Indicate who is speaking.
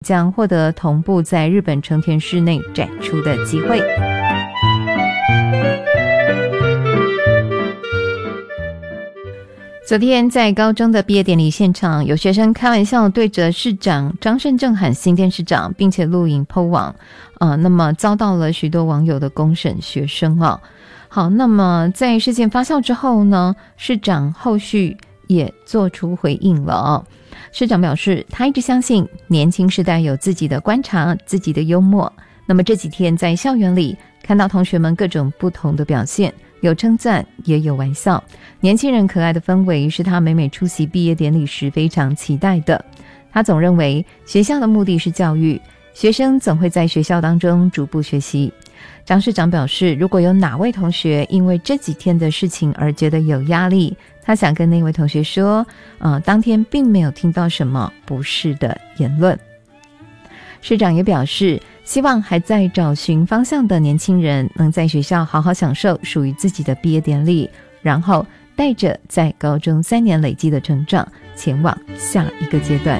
Speaker 1: 将获得同步在日本成田市内展出的机会。昨天在高中的毕业典礼现场，有学生开玩笑对着市长张善政喊新店市长，并且录影 po 网，那么遭到了许多网友的公审学生啊。好，那么在事件发酵之后呢，市长后续也做出回应了哦。市长表示，他一直相信年轻世代有自己的观察，自己的幽默。那么这几天在校园里看到同学们各种不同的表现，有称赞也有玩笑，年轻人可爱的氛围是他每出席毕业典礼时非常期待的。他总认为学校的目的是教育，学生总会在学校当中逐步学习。张市长表示，如果有哪位同学因为这几天的事情而觉得有压力，他想跟那位同学说，当天并没有听到什么不适的言论。市长也表示，希望还在找寻方向的年轻人能在学校好好享受属于自己的毕业典礼，然后带着在高中3年累积的成长前往下一个阶段。